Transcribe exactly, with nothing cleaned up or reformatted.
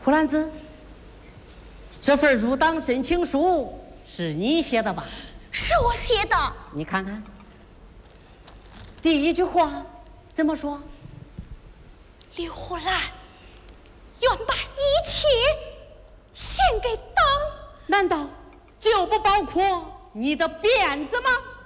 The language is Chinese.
蒲兰子，这份入党申请书是你写的吧？ 是我写的。 你看看，第一句话怎么说？ 刘胡兰愿把一切献给党。 难道就不包括你的辫子吗？